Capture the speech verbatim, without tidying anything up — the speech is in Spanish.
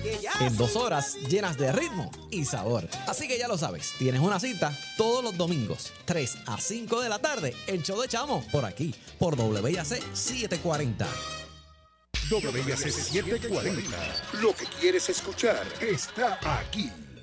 En dos horas llenas de ritmo y sabor. Así que ya lo sabes, tienes una cita todos los domingos, tres a cinco de la tarde, el show de Chamo, por aquí, por W I A C setecientos cuarenta. W I A C setecientos cuarenta. Lo que quieres escuchar está aquí.